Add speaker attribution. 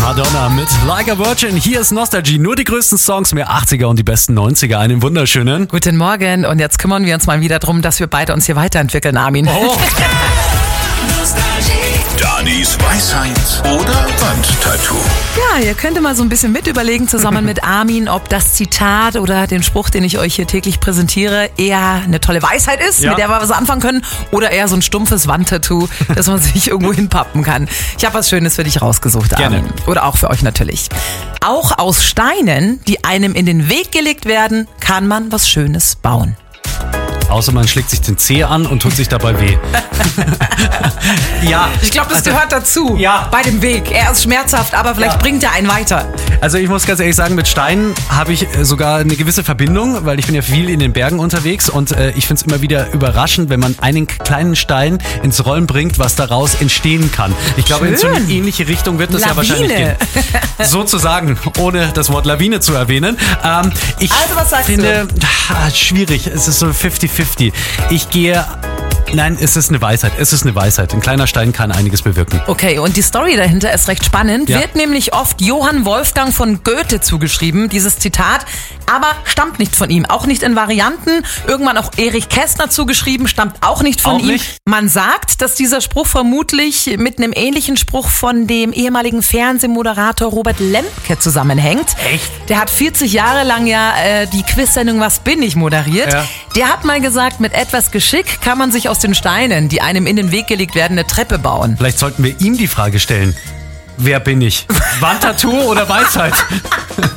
Speaker 1: Madonna mit Like a Virgin. Hier ist Nostalgie. Nur die größten Songs, mehr 80er und die besten 90er. Einen wunderschönen
Speaker 2: Guten Morgen. Und jetzt kümmern wir uns mal wieder darum, dass wir beide uns hier weiterentwickeln, Armin.
Speaker 1: Oh.
Speaker 3: Danis Weisheit oder Wandtattoo.
Speaker 2: Ja, ihr könnt mal so ein bisschen mit überlegen, zusammen mit Armin, ob das Zitat oder den Spruch, den ich euch hier täglich präsentiere, eher eine tolle Weisheit ist,
Speaker 1: ja,
Speaker 2: mit der wir was anfangen können, oder eher so ein stumpfes Wandtattoo, das man sich irgendwo hinpappen kann. Ich habe was Schönes für dich rausgesucht, Armin.
Speaker 1: Gerne.
Speaker 2: Oder auch für euch natürlich. Auch aus Steinen, die einem in den Weg gelegt werden, kann man was Schönes bauen.
Speaker 1: Außer man schlägt sich den Zeh an und tut sich dabei weh. Ja.
Speaker 2: Ich glaube, das gehört dazu.
Speaker 1: Ja.
Speaker 2: Bei dem Weg. Er ist schmerzhaft, aber vielleicht bringt er einen weiter.
Speaker 1: Also ich muss ganz ehrlich sagen, mit Steinen habe ich sogar eine gewisse Verbindung, weil ich bin ja viel in den Bergen unterwegs und ich finde es immer wieder überraschend, wenn man einen kleinen Stein ins Rollen bringt, was daraus entstehen kann. Ich glaube, in so eine ähnliche Richtung wird das ja wahrscheinlich gehen. Sozusagen, ohne das Wort Lawine zu erwähnen. Ich
Speaker 2: also was sagst
Speaker 1: finde, schwierig, es ist so 50-50. Ich gehe... Nein, es ist eine Weisheit. Es ist eine Weisheit. Ein kleiner Stein kann einiges bewirken.
Speaker 2: Okay, und die Story dahinter ist recht spannend.
Speaker 1: Ja.
Speaker 2: Wird nämlich oft Johann Wolfgang von Goethe zugeschrieben, dieses Zitat, aber stammt nicht von ihm. Auch nicht in Varianten. Irgendwann auch Erich Kästner zugeschrieben, stammt auch nicht von ihm.
Speaker 1: Nicht?
Speaker 2: Man sagt, dass dieser Spruch vermutlich mit einem ähnlichen Spruch von dem ehemaligen Fernsehmoderator Robert Lemke zusammenhängt.
Speaker 1: Echt?
Speaker 2: Der hat 40 Jahre lang die Quiz-Sendung Was bin ich moderiert.
Speaker 1: Ja.
Speaker 2: Der hat mal gesagt, mit etwas Geschick kann man sich aus den Steinen, die einem in den Weg gelegt werden, eine Treppe bauen.
Speaker 1: Vielleicht sollten wir ihm die Frage stellen. Wer bin ich? Wandtattoo oder Weisheit?